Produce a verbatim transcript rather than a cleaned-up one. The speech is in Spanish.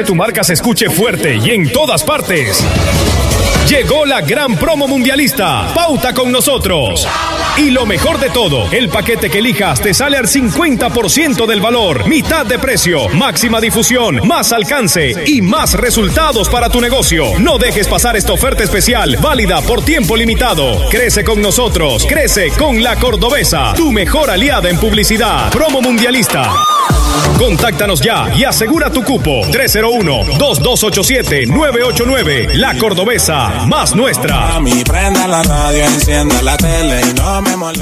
tu marca se escuche fuerte y en todas partes. Llegó la gran promo mundialista. Pauta con nosotros. Y lo mejor de todo, el paquete que elijas te sale al cincuenta por ciento del valor. Mitad de precio, máxima difusión, más alcance y más resultados para tu negocio. No dejes pasar esta oferta especial, válida por tiempo limitado. Crece con nosotros, crece con La Cordobesa, tu mejor aliada en publicidad. Promo mundialista. Contáctanos ya y asegura tu cupo. tres cero uno, dos dos ocho siete, nueve ocho nueve. La Cordobesa, más nuestra. A mí prenda la radio, encienda la tele y no me molesta.